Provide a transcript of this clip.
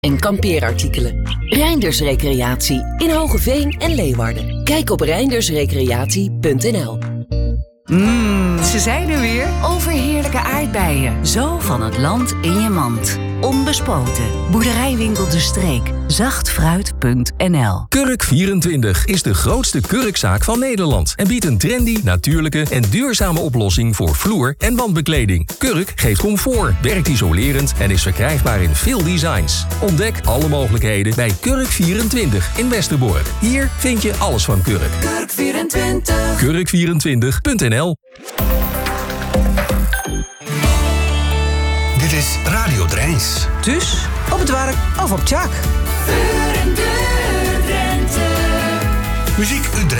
en kampeerartikelen. Reinders Recreatie in Hogeveen en Leeuwarden. Kijk op reindersrecreatie.nl. Ze zijn er weer. Overheerlijke aardbeien. Zo van het land in je mand. Onbespoten. Boerderijwinkel De Streek. Zachtfruit.nl. Kurk24 is de grootste kurkzaak van Nederland en biedt een trendy, natuurlijke en duurzame oplossing voor vloer- en wandbekleding. Kurk geeft comfort, werkt isolerend en is verkrijgbaar in veel designs. Ontdek alle mogelijkheden bij Kurk24 in Westerbork. Hier vind je alles van Kurk. Kurk24. Kurk24.nl. Dit is Radio Drijns. Dus op het werk of op Tjak. Muziek Utrecht.